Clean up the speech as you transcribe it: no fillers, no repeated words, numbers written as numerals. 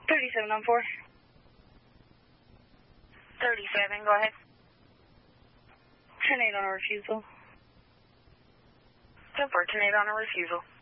37 on 4. 37, go ahead. 10-8 on a refusal. 10-4, 10-8 on a refusal.